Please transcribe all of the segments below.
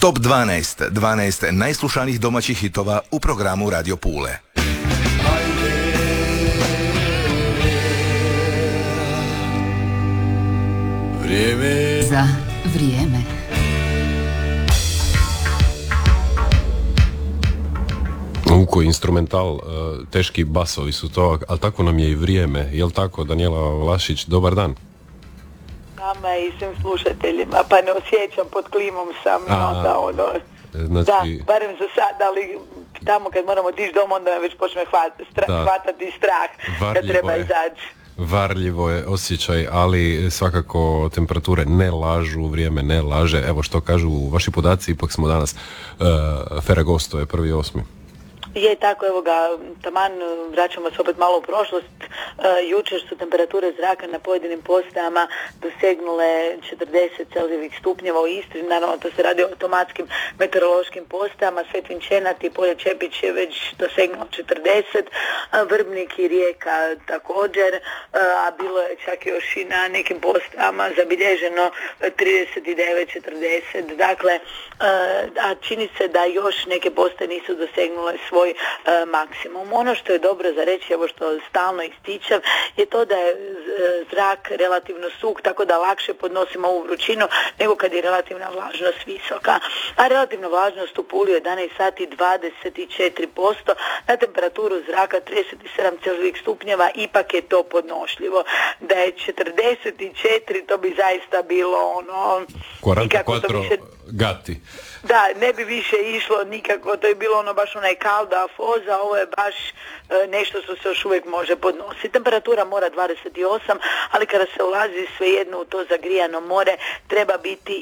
Top 12. 12 najslušanijih domaćih hitova u programu Radio Pule. Vrijeme za vrijeme. Uko instrumental, teški basovi su to, ali tako nam je i vrijeme. Jel tako, Danijela Vlašić, dobar dan? Nama i svim slušateljima, pa ne osjećam, pod klimom sam, onda znači... Da, barem za sad, ali tamo kad moramo otići doma, onda me već počne hvatati strah kad treba izaći. Varljivo je osjećaj, ali svakako temperature ne lažu, vrijeme ne laže. Evo što kažu vaši podaci, ipak smo danas Ferragosto je 1.8. Je tako, evo ga, taman vraćamo se opet malo u prošlost. Jučer su temperature zraka na pojedinim postajama dosegnule 40 Celzijevih stupnjeva u Istri. Naravno, to se radi o automatskim meteorološkim postajama. Svetin Čenat i Polje Čepić je već dosegnuo 40, Vrbnik i Rijeka također, a bilo je čak još i na nekim postajama zabilježeno 39-40. Dakle, a čini se da još neke postaje nisu dosegnule svoj maksimum. Ono što je dobro za reći, evo što stalno ističem, je to da je zrak relativno suh, tako da lakše podnosimo ovu vrućinu nego kad je relativna vlažnost visoka. A relativna vlažnost u Puli je 11 sati 24%, na temperaturu zraka 37 Celzijevih stupnjeva ipak je to podnošljivo. Da je 44, to bi zaista bilo ono... 44 gati. Da, ne bi više išlo nikako, to je bilo ono baš onaj kalda foza, ovo je baš nešto što se još uvijek može podnositi. Temperatura mora 28, ali kada se ulazi svejedno u to zagrijano more, treba biti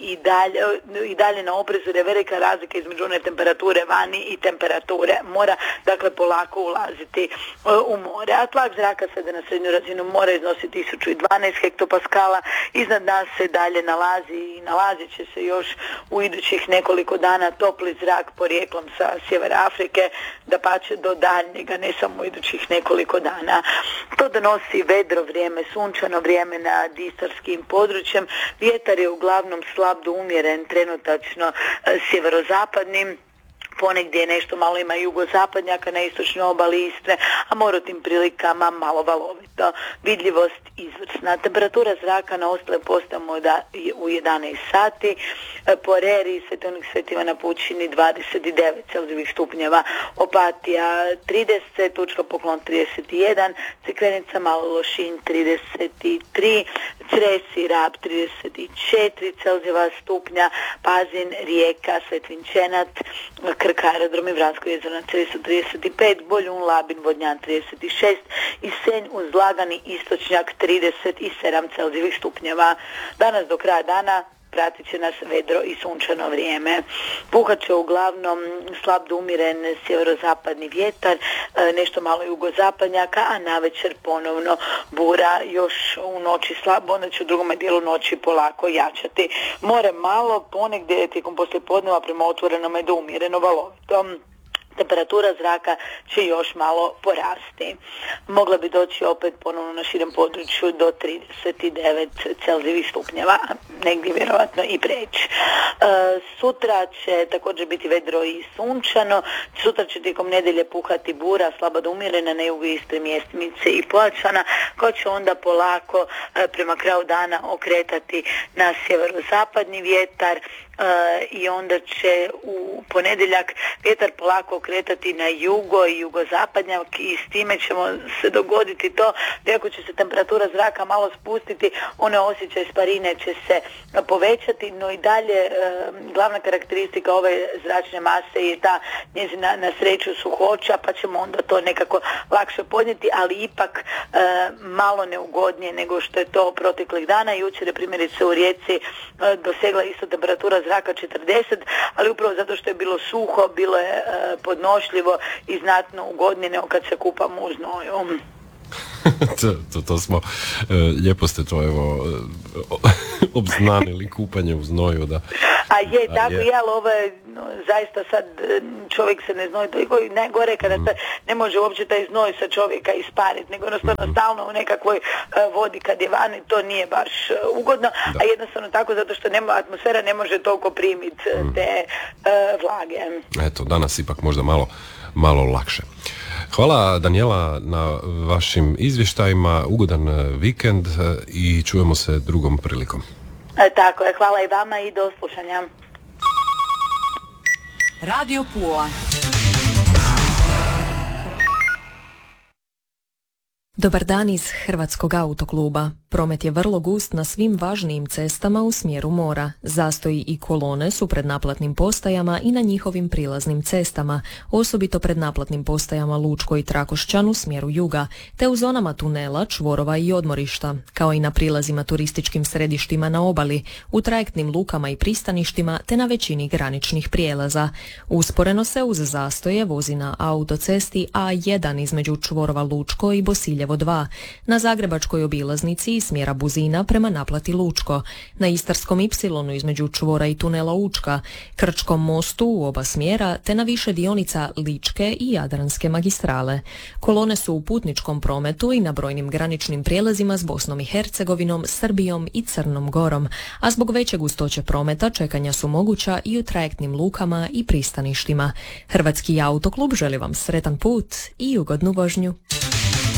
i dalje na oprezu, jer je velika razlika između one temperature vani i temperature mora, dakle polako ulaziti u more. A tlak zraka sada na srednju razinu mora iznosi 1012 hektopaskala, iznad nas se dalje nalazi i nalazit će se još u idućih nekoliko dana topli zrak porijeklom sa sjevera Afrike, dapače do daljnjega, ne samo u idućih nekoliko dana. To donosi vedro vrijeme, sunčano vrijeme nad istarskim područjem. Vjetar je uglavnom slab do umjeren, trenutačno sjeverozapadnim. Ponegdje nešto malo ima jugozapadnjaka na istočnoj obali Istre, a more u tim prilikama malo valovito. Vidljivost izvrsna. Temperatura zraka na ostalim postajama u 11 sati. Po Reri, Svetonik Sveti Ivana Pučini 29 Celzijevih stupnjeva, Opatija 30, Tučka Poklon 31, Crikvenica Malo Lošinj 33, Cres i Rab 34 Celzijeva stupnja, Pazin, Rijeka, Svetin Čenat, Krk, aerodrom i Vransko jezero na Cresu 35, Boljun, Labin, Vodnjan 36 i Senj uz lagani istočnjak 37 Celzijevih stupnjeva. Danas do kraja dana pratit će nas vedro i sunčano vrijeme. Puhat će uglavnom slab do umiren sjeverozapadni vjetar, nešto malo jugozapadnjaka, a navečer ponovno bura, još u noći slabo, onda će u drugom dijelu noći polako jačati. More malo, ponegdje tijekom poslijepodneva prema otvorenome do umjereno valovito. Temperatura zraka će još malo porasti. Mogla bi doći opet ponovno na širem području do 39 Celzijevih stupnjeva, negdje vjerojatno i preći. Sutra će također biti vedro i sunčano. Sutra će tijekom nedjelje puhati bura, slaba do umjerena na jugu Istre, Mjestimice i Pojačana, koja će onda polako prema kraju dana okretati na sjeverozapadni vjetar, i onda će u ponedjeljak vjetar polako okretati na jugo i jugozapadnjak i s time ćemo se dogoditi to da ako će se temperatura zraka malo spustiti, one osjećaj sparine će se povećati, no i dalje glavna karakteristika ove zračne mase je ta njezina na sreću suhoća, pa ćemo onda to nekako lakše podnijeti, ali ipak malo neugodnije nego što je to proteklih dana. Jučer je primjerice u Rijeci dosegla isto temperatura zraka 40, ali upravo zato što je bilo suho, bilo je podnošljivo i znatno ugodnije nego kad se kupamo u znoju. to smo, lijepo ste to obznanili, kupanje u znoju, da. A je, tako je, ali ovo je zaista sad čovjek se ne znoji, toliko i najgore kada ne može uopće taj znoj sa čovjeka ispariti, nego jednostavno stalno u nekakvoj vodi kad je vani, to nije baš ugodno, a jednostavno tako zato što atmosfera ne može toliko primiti te vlage. Eto, danas ipak možda malo lakše. Hvala Danijela na vašim izvještajima, ugodan vikend i čujemo se drugom prilikom. Tako je, hvala i vama i do slušanja. Radio Pula. Dobar dan iz Hrvatskog autokluba. Promet je vrlo gust na svim važnijim cestama u smjeru mora. Zastoji i kolone su pred naplatnim postajama i na njihovim prilaznim cestama, osobito pred naplatnim postajama Lučko i Trakošćan u smjeru juga, te u zonama tunela, čvorova i odmorišta, kao i na prilazima turističkim središtima na obali, u trajektnim lukama i pristaništima, te na većini graničnih prijelaza. Usporeno se uz zastoje vozi na autocesti A1 između čvorova Lučko i Bosiljevo 2, na zagrebačkoj obilaznici iz smjera Buzina prema naplati Lučko, na Istarskom Y između čvora i tunela Učka, Krčkom mostu u oba smjera, te na više dionica Ličke i Jadranske magistrale. Kolone su u putničkom prometu i na brojnim graničnim prijelazima s Bosnom i Hercegovinom, Srbijom i Crnom Gorom, a zbog veće gustoće prometa čekanja su moguća i u trajektnim lukama i pristaništima. Hrvatski autoklub želi vam sretan put i ugodnu vožnju.